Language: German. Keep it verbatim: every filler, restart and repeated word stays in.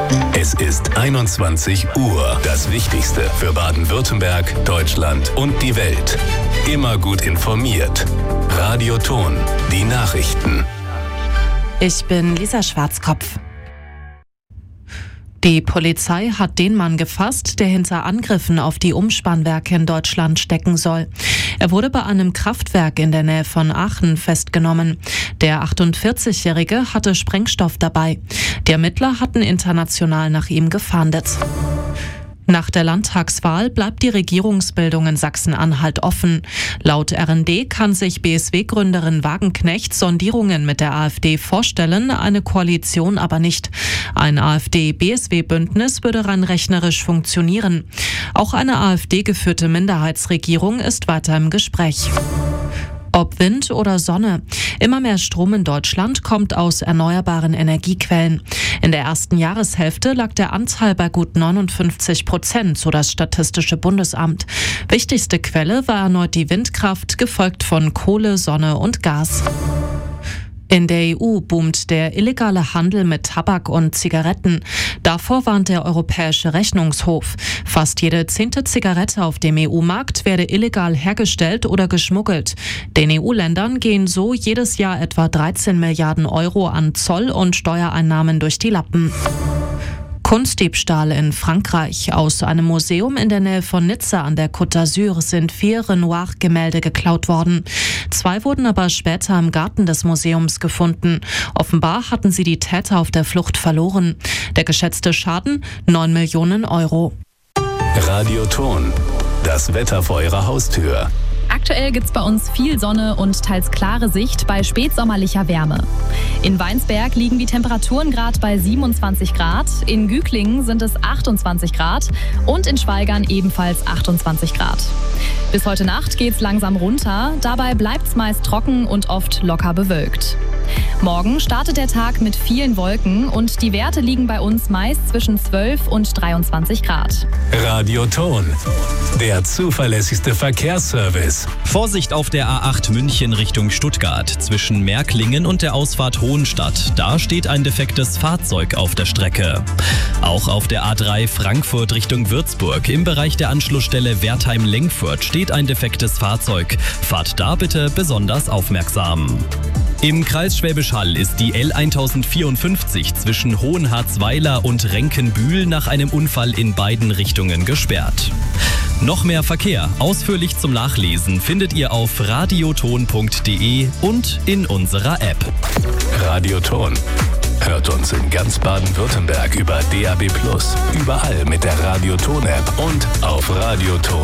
Es ist einundzwanzig Uhr. Das Wichtigste für Baden-Württemberg, Deutschland und die Welt. Immer gut informiert. Radio Ton, die Nachrichten. Ich bin Lisa Schwarzkopf. Die Polizei hat den Mann gefasst, der hinter Angriffen auf die Umspannwerke in Deutschland stecken soll. Er wurde bei einem Kraftwerk in der Nähe von Aachen festgenommen. Der achtundvierzigjährige hatte Sprengstoff dabei. Die Ermittler hatten international nach ihm gefahndet. Nach der Landtagswahl bleibt die Regierungsbildung in Sachsen-Anhalt offen. Laut R N D kann sich B S W-Gründerin Wagenknecht Sondierungen mit der AfD vorstellen, eine Koalition aber nicht. Ein AfD-B S W-Bündnis würde rein rechnerisch funktionieren. Auch eine AfD-geführte Minderheitsregierung ist weiter im Gespräch. Ob Wind oder Sonne. Immer mehr Strom in Deutschland kommt aus erneuerbaren Energiequellen. In der ersten Jahreshälfte lag der Anteil bei gut neunundfünfzig Prozent, so das Statistische Bundesamt. Wichtigste Quelle war erneut die Windkraft, gefolgt von Kohle, Sonne und Gas. In der E U boomt der illegale Handel mit Tabak und Zigaretten. Davor warnt der Europäische Rechnungshof. Fast jede zehnte Zigarette auf dem E U-Markt werde illegal hergestellt oder geschmuggelt. Den E U-Ländern gehen so jedes Jahr etwa dreizehn Milliarden Euro an Zoll- und Steuereinnahmen durch die Lappen. Kunstdiebstahl in Frankreich. Aus einem Museum in der Nähe von Nizza an der Côte d'Azur sind vier Renoir-Gemälde geklaut worden. Zwei wurden aber später im Garten des Museums gefunden. Offenbar hatten sie die Täter auf der Flucht verloren. Der geschätzte Schaden neun Millionen Euro. Radio Ton, das Wetter vor Ihrer Haustür. Aktuell gibt's bei uns viel Sonne und teils klare Sicht bei spätsommerlicher Wärme. In Weinsberg liegen die Temperaturen gerade bei siebenundzwanzig Grad, in Güglingen sind es achtundzwanzig Grad und in Schwaigern ebenfalls achtundzwanzig Grad. Bis heute Nacht geht's langsam runter, dabei bleibt's meist trocken und oft locker bewölkt. Morgen startet der Tag mit vielen Wolken und die Werte liegen bei uns meist zwischen zwölf und dreiundzwanzig Grad. Radio Ton, der zuverlässigste Verkehrsservice. Vorsicht auf der A acht München Richtung Stuttgart zwischen Märklingen und der Ausfahrt Hohenstadt. Da steht ein defektes Fahrzeug auf der Strecke. Auch auf der A drei Frankfurt Richtung Würzburg im Bereich der Anschlussstelle Wertheim-Lengfurt steht ein defektes Fahrzeug. Fahrt da bitte besonders aufmerksam. Im Kreis Schwäbisch Hall ist die L tausendvierundfünfzig zwischen Hohenharzweiler und Renkenbühl nach einem Unfall in beiden Richtungen gesperrt. Noch mehr Verkehr, ausführlich zum Nachlesen, findet ihr auf radioton punkt de und in unserer App. Radio Ton. Hört uns in ganz Baden-Württemberg über D A B plus, überall mit der Radio Ton App und auf radioton.